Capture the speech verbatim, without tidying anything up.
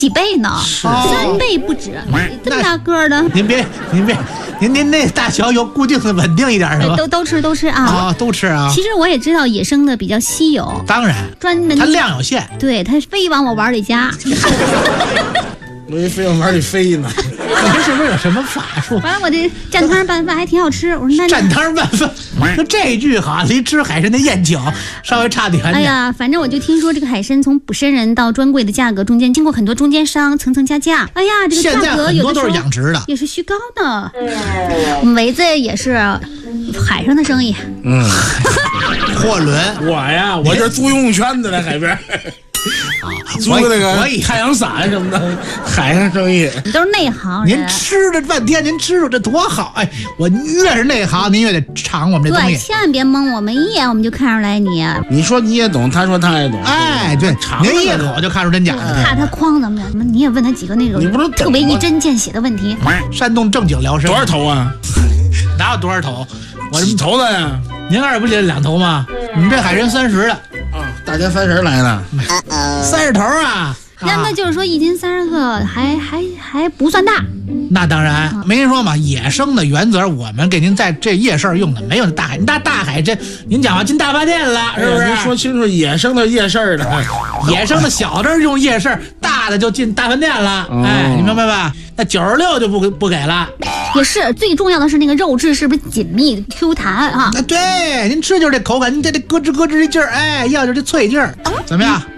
几倍呢？三倍不止，这么大个的。 您别，您别，您您那大小有固定的、稳定一点是吧？ 都都吃都吃啊！ 啊，都吃啊！ 其实我也知道野生的比较稀有， 当然， 专门它量有限， 对，它非往我碗里夹。 我以为非往碗里飞呢。 您是不是有什么法术？ 完了，我这蘸汤拌饭还挺好吃。我说那蘸汤拌饭，说这句好，离吃海参的宴请稍微差点。 哎呀，反正我就听说这个海参从捕参人到专柜的价格中间经过很多中间商层层加价。哎呀，这个价格有的时候都是养殖的， 也是虚高的。我们维子也是海上的生意。 嗯， 货轮， 我呀，我这租游泳圈子在海边。啊，租那个太阳伞什么的，海上生意都是内行人。 您吃了半天，您吃着这多好！哎，我越是内行，您越得尝我们这东西。 对，千万别蒙我们，一眼我们就看出来你。 你说你也懂，他说他也懂。 哎，对，您一口就看出真假的。 怕他诓咱们，你也问他几个那种特别一针见血的问题。 山东正经聊生。 多少头啊？ 哪有多少头？ 我几头的呀？ 您二不是两头吗？你这海参三十的。 啊，大年三十来的， 三十头啊！ 那那就是说一斤三十个，还还还不算大。 那当然，没人说嘛，野生的原则我们给您在这夜市用的，没有大海。大大海这您讲话进大饭店了，是不是？ 您说清楚，野生的夜市的， 野生的小的用夜市，大的就进大饭店了。 哦、 哎，你明白吧？那九十六就不不给了。 也是，最重要的是那个肉质是不是紧密 Q 弹啊？ 对，您吃就是这口感，您这这咯吱咯吱的劲儿，哎，要就是这脆劲儿，怎么样？